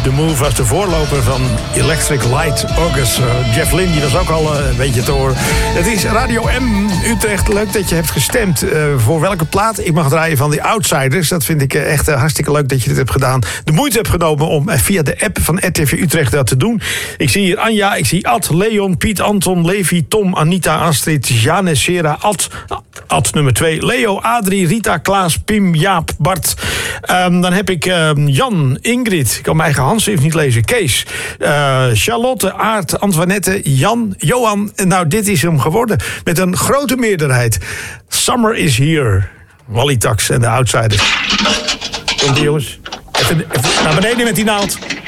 The Move was de voorloper van Electric Light Orchestra. Jeff Lynne, die was ook al een beetje te horen. Het is Radio M Utrecht. Leuk dat je hebt gestemd. Voor welke plaat? Ik mag draaien van The Outsiders. Dat vind ik echt hartstikke leuk dat je dit hebt gedaan. De moeite hebt genomen om via de app van RTV Utrecht dat te doen. Ik zie hier Anja, ik zie Ad, Leon, Piet, Anton, Levi, Tom, Anita, Astrid, Jane, Sera, Ad nummer 2, Leo, Adrie, Rita, Klaas, Pim, Jaap, Bart. Dan heb ik Jan, Ingrid, ik kan mijn eigen handschrift niet lezen, Kees, Charlotte, Aart, Antoinette, Jan, Johan. Nou, dit is hem geworden met een grote meerderheid. Summer is here. Wally Tax en de Outsiders. Komt ie, jongens. Even naar beneden met die naald.